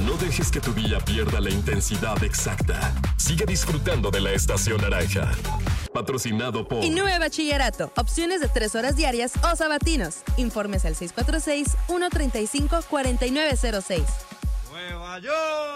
No dejes que tu día pierda la intensidad exacta. Sigue disfrutando de la estación naranja. Patrocinado por Innove Bachillerato. Opciones de 3 horas diarias o sabatinos. Informes al 646-135-4906. ¡Nueva York!